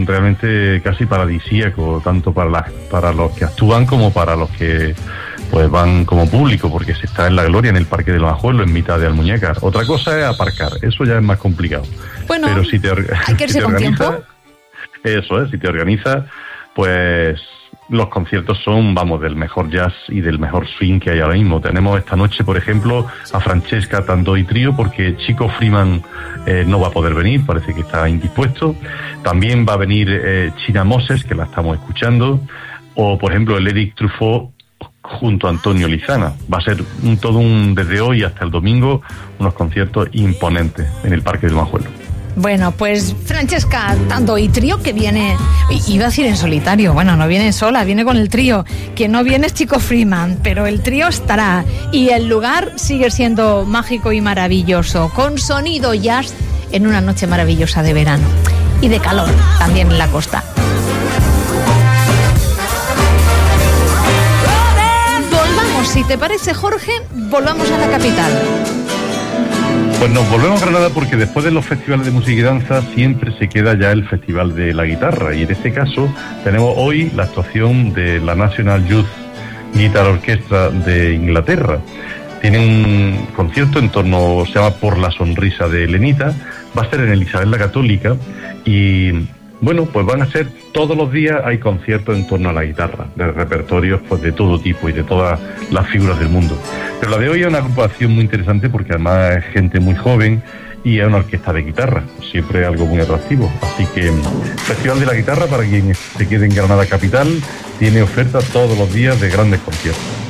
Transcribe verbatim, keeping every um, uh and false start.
realmente casi paradisíaco, tanto para, las, para los que actúan como para los que pues van como público, porque se está en la gloria en el Parque de los Anjuelos, en mitad de Almuñécar. Otra cosa es aparcar, eso ya es más complicado. Bueno, pero si te, hay que irse si te con organizas, tiempo. Eso es, si te organizas, pues los conciertos son, vamos, del mejor jazz y del mejor swing que hay ahora mismo. Tenemos esta noche, por ejemplo, a Francesca Tandoi Trío, porque Chico Freeman eh, no va a poder venir, parece que está indispuesto. También va a venir eh, China Moses, que la estamos escuchando, o, por ejemplo, el Eric Truffaut junto a Antonio Lizana. Va a ser un, todo un, desde hoy hasta el domingo, unos conciertos imponentes en el Parque del Manjuelo. Bueno, pues Francesca Tandoi Trío, que viene, iba a decir en solitario, bueno, no viene sola, viene con el trío, que no viene es Chico Freeman, pero el trío estará, y el lugar sigue siendo mágico y maravilloso, con sonido jazz en una noche maravillosa de verano, y de calor, también en la costa. Volvamos, si te parece, Jorge, volvamos a la capital. Pues nos volvemos a Granada porque después de los festivales de música y danza siempre se queda ya el Festival de la Guitarra, y en este caso tenemos hoy la actuación de la National Youth Guitar Orchestra de Inglaterra. Tiene un concierto en torno, se llama Por la Sonrisa de Elenita, va a ser en el Isabel la Católica, y bueno, pues van a ser todos los días, hay conciertos en torno a la guitarra, de repertorios pues de todo tipo y de todas las figuras del mundo. Pero la de hoy es una agrupación muy interesante porque además es gente muy joven y es una orquesta de guitarra, siempre algo muy atractivo. Así que Festival de la Guitarra, para quien se quede en Granada capital, tiene ofertas todos los días de grandes conciertos.